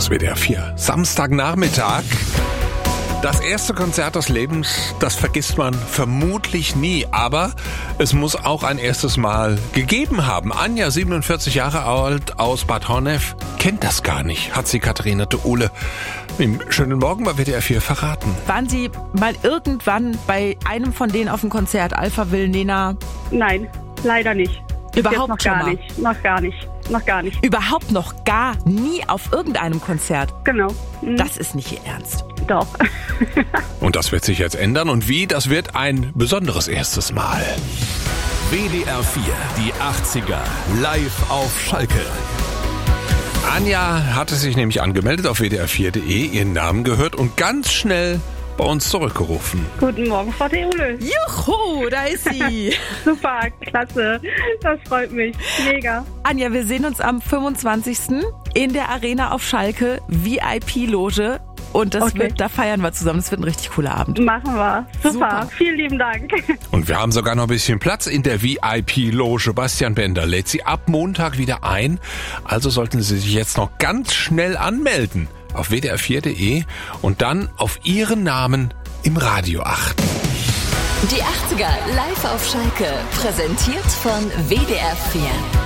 Das WDR 4. Samstagnachmittag. Das erste Konzert des Lebens, das vergisst man vermutlich nie, aber es muss auch ein erstes Mal gegeben haben. Anja, 47 Jahre alt, aus Bad Honnef, kennt das gar nicht, hat sie Katharina de Uhle im Schönen Morgen bei WDR 4 verraten. Waren Sie mal irgendwann bei einem von denen auf dem Konzert, Alpha Will, Nena? Nein, leider nicht. Überhaupt noch schon gar mal? nicht. Noch gar nicht. Überhaupt noch gar nie auf irgendeinem Konzert? Genau. Das ist nicht Ihr Ernst. Doch. Und das wird sich jetzt ändern. Und wie? Das wird ein besonderes erstes Mal. WDR 4, die 80er, live auf Schalke. Anja hatte sich nämlich angemeldet auf wdr4.de, ihren Namen gehört und ganz schnell bei uns zurückgerufen. Guten Morgen, Frau de Uhle. Juhu, da ist sie. Super, klasse. Das freut mich. Mega. Anja, wir sehen uns am 25. in der Arena auf Schalke, VIP-Loge. Und da feiern wir zusammen. Das wird ein richtig cooler Abend. Machen wir. Super. Vielen lieben Dank. Und wir haben sogar noch ein bisschen Platz in der VIP-Loge. Bastian Bender lädt sie ab Montag wieder ein. Also sollten Sie sich jetzt noch ganz schnell anmelden auf wdr4.de und dann auf Ihren Namen im Radio achten. Die 80er live auf Schalke, präsentiert von WDR 4.